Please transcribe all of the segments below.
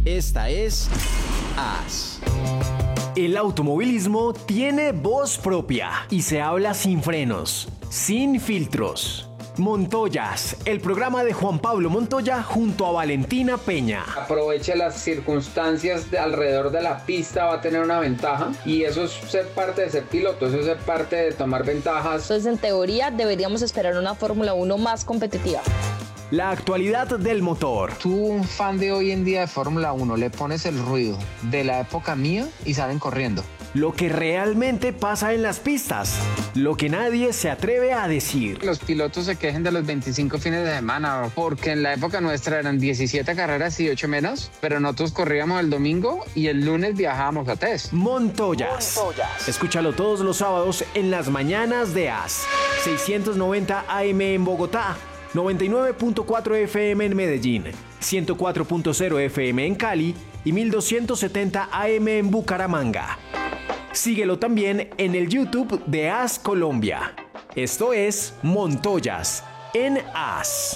Esta es AS. El automovilismo tiene voz propia y se habla sin frenos, sin filtros. Montoyas, el programa de Juan Pablo Montoya junto a Valentina Peña. Aproveche las circunstancias alrededor de la pista, va a tener una ventaja y eso es ser parte de ser piloto, eso es ser parte de tomar ventajas. Entonces, en teoría, deberíamos esperar una Fórmula 1 más competitiva. La actualidad del motor. Tú, un fan de hoy en día de Fórmula 1, le pones el ruido de la época mía y salen corriendo. Lo que realmente pasa en las pistas. Lo que nadie se atreve a decir. Los pilotos se quejen de los 25 fines de semana, porque en la época nuestra eran 17 carreras y 8 menos, pero nosotros corríamos el domingo y el lunes viajábamos a test. Montoyas. Escúchalo todos los sábados en las mañanas de AS. 690 AM en Bogotá, 99.4 FM en Medellín, 104.0 FM en Cali y 1270 AM en Bucaramanga. Síguelo también en el YouTube de AS Colombia. Esto es Montoyas en AS.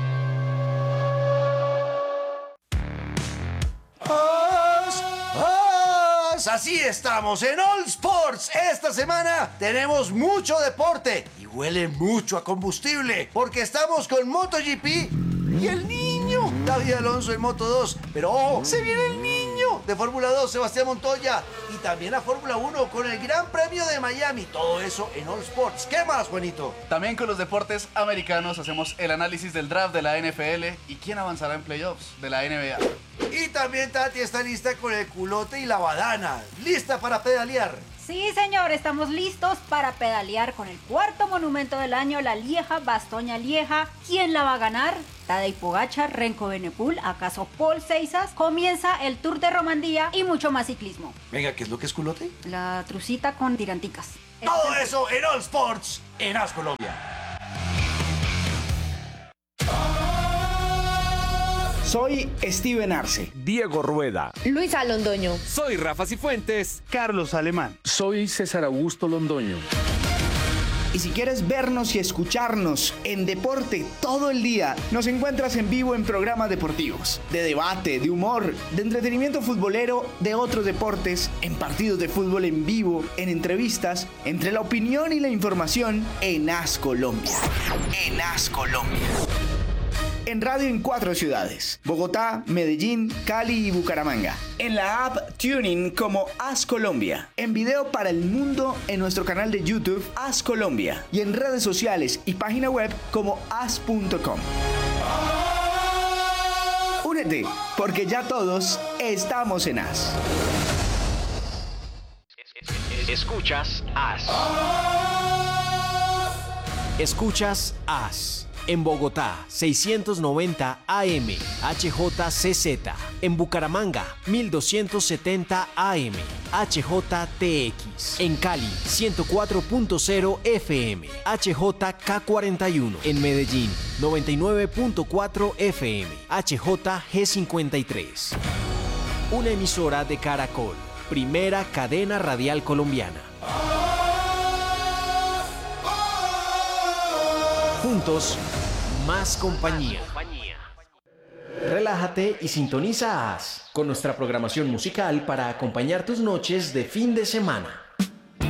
Así estamos en All Sports. Esta semana tenemos mucho deporte y huele mucho a combustible porque estamos con MotoGP y el niño David Alonso en Moto 2. Pero ojo, se viene el niño de Fórmula 2, Sebastián Montoya, y también a Fórmula 1 con el Gran Premio de Miami. Todo eso en All Sports. ¿Qué más, Juanito? También con los deportes americanos hacemos el análisis del draft de la NFL y quién avanzará en playoffs de la NBA. Y también Tati está lista con el culote y la badana. ¿Lista para pedalear? Sí, señor, estamos listos para pedalear con el cuarto monumento del año, la Lieja, Bastoña Lieja. ¿Quién la va a ganar? Tadej Pogačar, Renko Benepul, ¿acaso Paul Seisas? Comienza el Tour de Romandía y mucho más ciclismo. Venga, ¿qué es lo que es culote? La trucita con tiranticas. Todo eso en All Sports en AS Colombia. Soy Steven Arce, Diego Rueda, Luisa Londoño. soy Rafa Cifuentes, Carlos Alemán. Soy César Augusto Londoño. Y si quieres vernos y escucharnos en deporte todo el día, nos encuentras en vivo en programas deportivos, de debate, de humor, de entretenimiento futbolero, de otros deportes, en partidos de fútbol en vivo, en entrevistas, entre la opinión y la información en AS Colombia. En AS Colombia. En radio en 4 ciudades: Bogotá, Medellín, Cali y Bucaramanga. En la app TuneIn como AS Colombia. En video para el mundo en nuestro canal de YouTube AS Colombia. Y en redes sociales y página web como as.com. Únete, porque ya todos estamos en AS. Escuchas AS. Escuchas AS. En Bogotá, 690 AM, HJCZ. En Bucaramanga, 1270 AM, HJTX. En Cali, 104.0 FM, HJK41. En Medellín, 99.4 FM, HJG53. Una emisora de Caracol, primera cadena radial colombiana. Juntos, más compañía. Relájate y sintoniza AS con nuestra programación musical para acompañar tus noches de fin de semana.